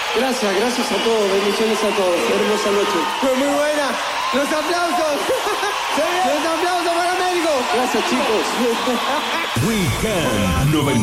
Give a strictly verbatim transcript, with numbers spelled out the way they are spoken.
Gracias, gracias a todos, bendiciones a todos. Hermosa noche. Fue muy buena. Los aplausos. Los aplausos para Américo. Gracias, chicos. Weekend noventa.